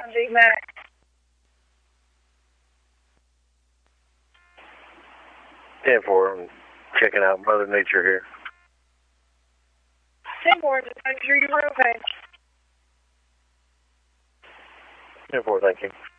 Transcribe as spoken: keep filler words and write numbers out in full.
I'm Big Mac. ten four, I'm checking out Mother Nature here. ten four, just making sure you were okay. ten four, thank you.